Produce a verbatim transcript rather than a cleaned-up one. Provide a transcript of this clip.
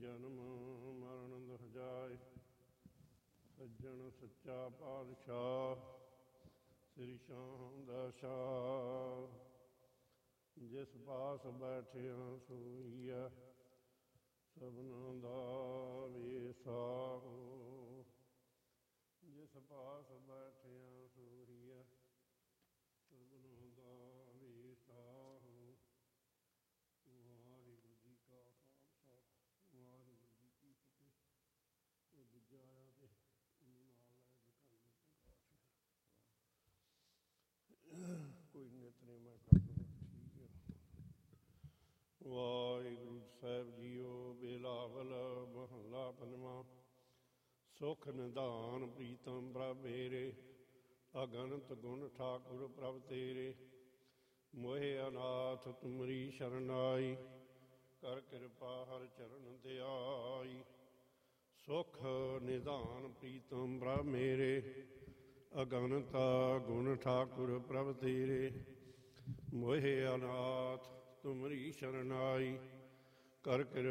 ਜਨਮ ਮਰਨ ਦੁਖ ਜਾਏ। ਸੱਜਣ ਸੱਚਾ ਪਾਤਸ਼ਾਹ ਸ੍ਰੀ ਸ਼ਾਮ ਦਾ ਸ਼ਾਹ, ਜਿਸ ਪਾਸ ਬੈਠਿਆ ਸੋਈਆ ਸਭਨਾਂ ਦਾ ਵੇਸਾਹੋ। ਜਿਸ ਪਾਸ ਬੈਠਿਆ ਸੋਈਆ ਸਭਨਾਂ ਦਾ ਵੇਸਾਹੋ। ਵਾਹਿਗੁਰੂ ਜੀ ਕਾ ਖਾਲਸਾ ਵਾਹਿਗੁਰੂ ਜੀ ਕੀ ਫਤਿਹ। ਉਹ ਦੂਜਾ ਆਇਆ ਤੇ ਉਹਨੂੰ ਨਾਲ ਲੈ ਕੇ ਕਰਨੀ ਪ੍ਰਕਾਸ਼। ਕੋਈ ਨਿਤਨੇ ਮੈਂ ਕਰ ਦੂੰ, ਠੀਕ ਹੈ। ਵਾਹਿਗੁਰੂ ਸਾਹਿਬ ਜੀਓ। ਬਿਲਾਵਲ ਮਹੱਲਾ ਪੰਜਵਾਂ। ਸੁਖ ਨਿਧਾਨ ਪ੍ਰੀਤਮ ਪ੍ਰਭ ਮੇਰੇ, ਅਗਨਤ ਗੁਣ ਠਾਕੁਰ ਪ੍ਰਭ ਤੇਰੇ। ਮੋਹਿ ਅਨਾਥ ਤੁਮਰੀ ਸ਼ਰਨ ਆਈ, ਕਰ ਕਿਰਪਾ ਹਰ ਚਰਨ ਧਿਆਈ। ਸੁਖ ਨਿਧਾਨ ਪ੍ਰੀਤਮ ਪ੍ਰਭ ਮੇਰੇ, ਅਗਨਤਾ ਗੁਣ ਠਾਕੁਰ ਪ੍ਰਭ ਤੇਰੇ। ਮੋਹਿ ਅਨਾਥ ਤੁਮਰੀ ਸ਼ਰਨ ਆਈ, ਕਰ ਕਿਰਪਾ